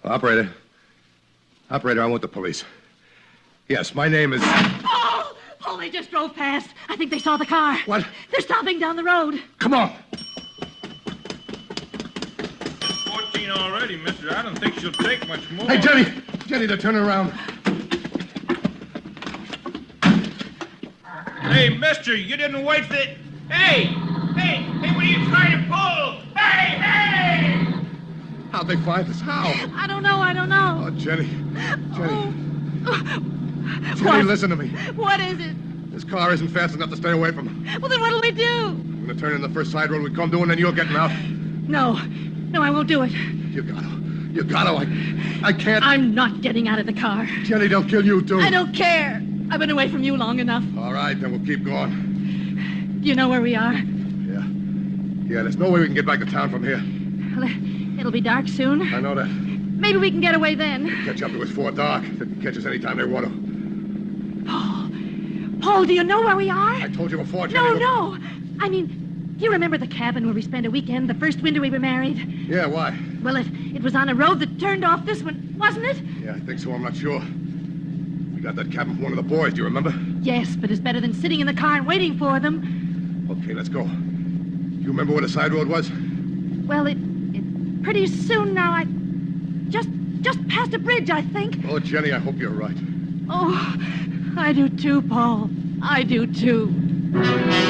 Operator. Operator, I want the police. Yes, my name is... Paul! Paul, they just drove past. I think they saw the car. What? They're stopping down the road. Come on. 14 already, mister. I don't think she'll take much more. Hey, Jenny! Jenny, they're turning around. Hey, mister, you didn't wait for the... Hey! What are you trying to pull? Hey! How'd they find us? How? I don't know. Oh, Jenny. Jenny. Oh. Jenny, What? listen to me. What is it? This car isn't fast enough to stay away from them. Well, then what'll we do? I'm gonna turn in the first side road we come to, and then you're getting out. No, I won't do it. You gotta. You gotta. I can't. I'm not getting out of the car. Jenny, they'll kill you, too. I don't care. I've been away from you long enough. All right, then we'll keep going. Do you know where we are? Yeah, there's no way we can get back to town from here. Well, it'll be dark soon. I know that. Maybe we can get away then. Catch up to us before dark. They can catch us anytime they want to. Paul, do you know where we are? I told you before, Jenny. No. I mean, do you remember the cabin where we spent a weekend the first winter we were married? Yeah, why? Well, it was on a road that turned off this one, wasn't it? Yeah, I think so. I'm not sure. We got that cabin from one of the boys. Do you remember? Yes, but it's better than sitting in the car and waiting for them. Okay, let's go. You remember where the side road was? Well, it pretty soon now, just past a bridge, I think. Oh, Jenny, I hope you're right. Oh, I do too, Paul. I do too.